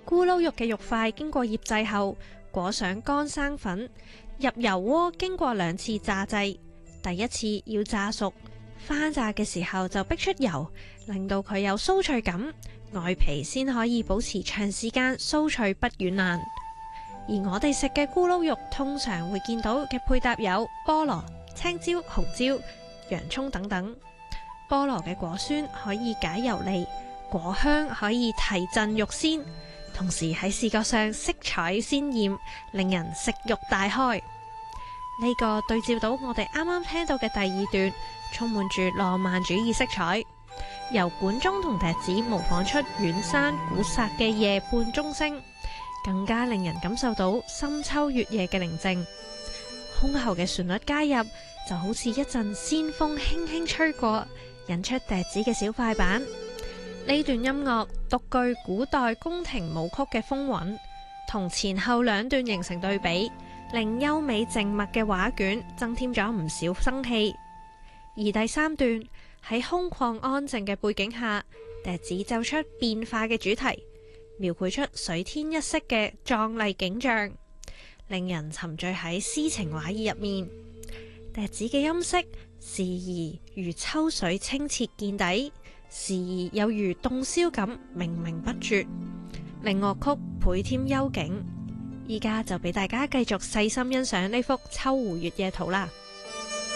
咕嚕肉嘅肉塊經過醃製後，裹上乾生粉，入油鍋經過2次炸製。第一次要炸熟，翻炸嘅時候就逼出油，令到佢有酥脆感，外皮先可以保持長時間酥脆不軟爛。而我哋食嘅咕嚕肉通常會見到嘅配搭有菠蘿、青椒、紅椒、洋葱等等。菠蘿嘅果酸可以解油膩，果香可以提振肉鮮，同時喺視覺上色彩鮮豔，令人食慾大開。呢個對照到我哋啱啱聽到嘅第2段，充滿住浪漫主義色彩，由管鐘同笛子模仿出遠山古剎嘅夜半鐘聲，更加令人感受到深秋月夜嘅寧靜。胸後嘅旋律加入，就好似一陣仙風輕輕吹過，引出笛子嘅小快板。呢段音樂獨具古代宮廷舞曲嘅風韻，同前後2段形成對比，令優美靜默嘅畫卷增添咗唔少生氣。而第3段喺空曠安靜嘅背景下，笛子奏出變化嘅主題，描繪出水天一色嘅壯麗景象，令人沉醉喺詩情畫意入面。笛子嘅音色時而如秋水清澈見底，時而又如洞簫咁明明不絕，令樂曲倍添幽景。依家就俾大家繼續細心欣賞呢幅秋湖月夜圖啦。